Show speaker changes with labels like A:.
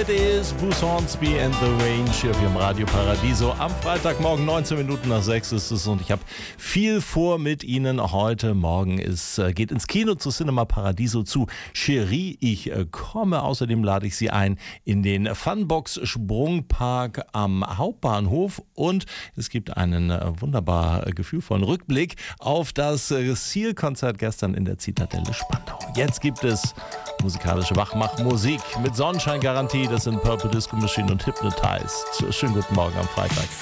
A: It is Bruce Hornsby and the Range hier auf Ihrem Radio Paradiso. Am Freitagmorgen 19 Minuten nach 6 ist es und ich habe viel vor mit Ihnen. Heute Morgen geht ins Kino zu Cinema Paradiso zu Cherie, ich komme. Außerdem lade ich Sie ein in den Funbox Sprungpark am Hauptbahnhof und es gibt einen wunderbar gefühlvollen Rückblick auf das Seal-Konzert gestern in der Zitadelle Spandau. Jetzt gibt es musikalische Wachmachmusik mit Sonnenscheingarantie. Das sind Purple Disco Machine und Hypnotized. Schönen guten Morgen am Freitag.